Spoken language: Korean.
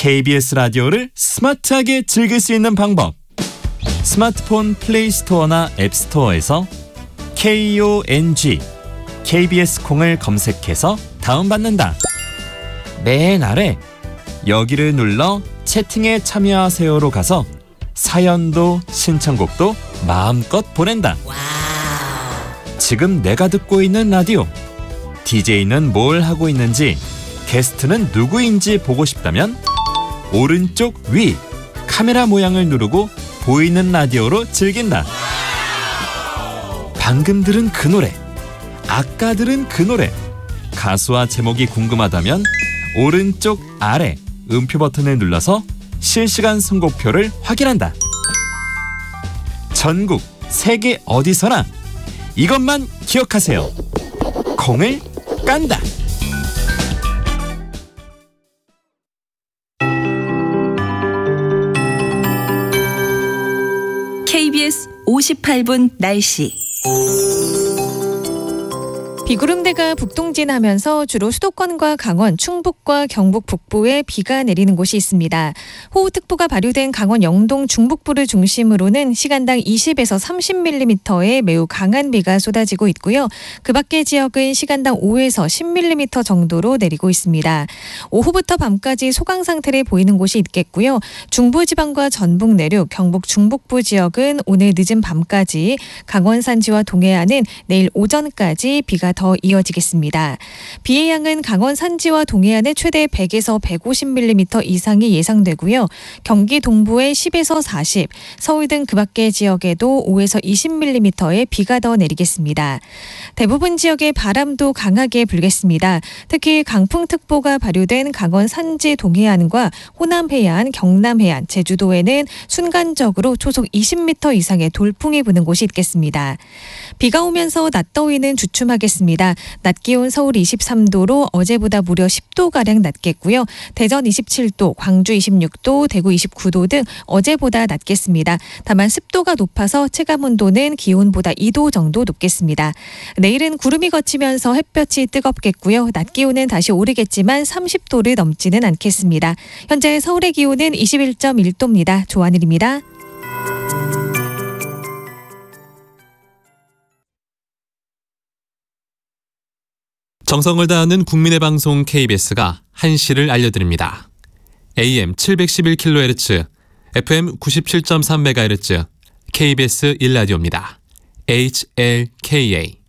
KBS 라디오를 스마트하게 즐길 수 있는 방법. 스마트폰 플레이 스토어나 앱 스토어에서 KONG KBS 콩을 검색해서 다운받는다. 맨 아래 여기를 눌러 채팅에 참여하세요로 가서 사연도 신청곡도 마음껏 보낸다. 지금 내가 듣고 있는 라디오, DJ는 뭘 하고 있는지, 게스트는 누구인지 보고 싶다면 오른쪽 위 카메라 모양을 누르고 보이는 라디오로 즐긴다. 방금 들은 그 노래, 아까 들은 그 노래, 가수와 제목이 궁금하다면 오른쪽 아래 음표 버튼을 눌러서 실시간 선곡표를 확인한다. 전국 세계 어디서나 이것만 기억하세요. 콩을 깐다. KBS 58분 날씨. 비구름대가 북동진하면서 주로 수도권과 강원, 충북과 경북 북부에 비가 내리는 곳이 있습니다. 호우특보가 발효된 강원 영동 중북부를 중심으로는 시간당 20에서 30mm의 매우 강한 비가 쏟아지고 있고요. 그 밖의 지역은 시간당 5에서 10mm 정도로 내리고 있습니다. 오후부터 밤까지 소강 상태를 보이는 곳이 있겠고요. 중부지방과 전북 내륙, 경북 중북부 지역은 오늘 늦은 밤까지, 강원 산지와 동해안은 내일 오전까지 비가 더 이어지겠습니다. 비의 양은 강원 산지와 동해안에 최대 100에서 150mm 이상이 예상되고요. 경기 동부에 10에서 40, 서울 등 그 밖의 지역에도 5에서 20mm의 비가 더 내리겠습니다. 대부분 지역에 바람도 강하게 불겠습니다. 특히 강풍특보가 발효된 강원 산지 동해안과 호남 해안, 경남 해안, 제주도에는 순간적으로 초속 20m 이상의 돌풍이 부는 곳이 있겠습니다. 비가 오면서 낮더위는 주춤하겠습니다. 낮 기온 서울 23도로 어제보다 무려 10도가량 낮겠고요. 대전 27도, 광주 26도, 대구 29도 등 어제보다 낮겠습니다. 다만 습도가 높아서 체감온도는 기온보다 2도 정도 높겠습니다. 내일은 구름이 걷히면서 햇볕이 뜨겁겠고요. 낮 기온은 다시 오르겠지만 30도를 넘지는 않겠습니다. 현재 서울의 기온은 21.1도입니다. 조하늘입니다. 정성을 다하는 국민의 방송 KBS가 한시를 알려드립니다. AM 711kHz, FM 97.3MHz, KBS 1라디오입니다. HLKA